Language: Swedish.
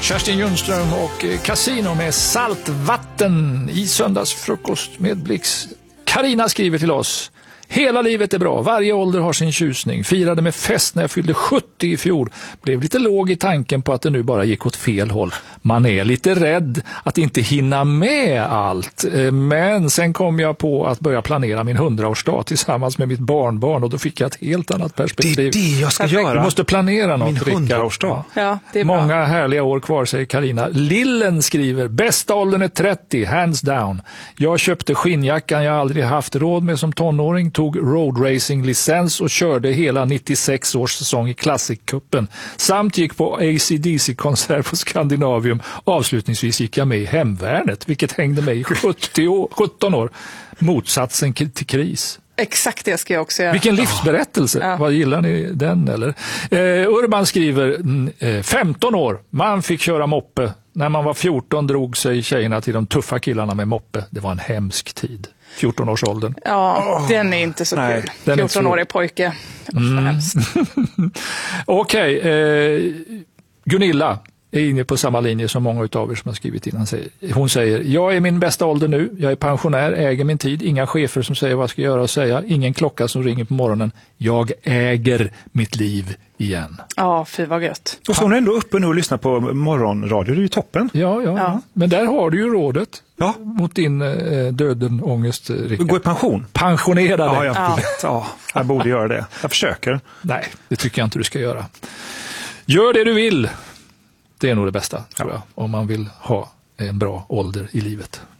Kerstin Ljungström och Casino med saltvatten i söndagsfrukost med Blix. Carina skriver till oss: hela livet är bra, varje ålder har sin tjusning. Firade med fest när jag fyllde 70 i fjol. Blev lite låg i tanken på att det nu bara gick åt fel håll. Man är lite rädd att inte hinna med allt. Men sen kom jag på att börja planera min 100-årsdag tillsammans med mitt barnbarn. Och då fick jag ett helt annat perspektiv. Det är det jag ska göra. Du måste planera något. Min 100-årsdag. Ja, det är bra. Många härliga år kvar, säger Carina. Lillen skriver: bästa åldern är 30, hands down. Jag köpte skinnjackan jag aldrig haft råd med som tonåring. Tog roadracing-licens och körde hela 96 års säsong i Classic-cupen. Samt gick på AC/DC-konsert på Skandinavium. Avslutningsvis gick jag med i hemvärnet, vilket hängde mig i 17 år. Motsatsen till kris. Exakt det ska jag också göra. Vilken livsberättelse. Ja. Vad gillar ni den eller? Urban skriver 15 år. Man fick köra moppe. När man var 14 drog sig tjejerna till de tuffa killarna med moppe. Det var en hemsk tid. 14-årsåldern. Ja, den är inte så kul. 14-årig pojke. Okej, Gunilla är inne på samma linje som många utav er som har skrivit innan. Hon säger: jag är min bästa ålder nu. Jag är pensionär, äger min tid. Inga chefer som säger vad jag ska göra och säga. Ingen klocka som ringer på morgonen. Jag äger mitt liv igen. Ja, fy vad gött. Och så är hon ändå uppe nu och lyssnar på morgonradio. Det är ju toppen. Ja. Men där har du ju rådet mot din dödenångest, Rickard. Gå i pension. Pensionera dig. Jag borde göra det. Jag försöker. Nej, det tycker jag inte du ska göra. Gör det du vill. Det är nog det bästa, tror jag, om man vill ha en bra ålder i livet.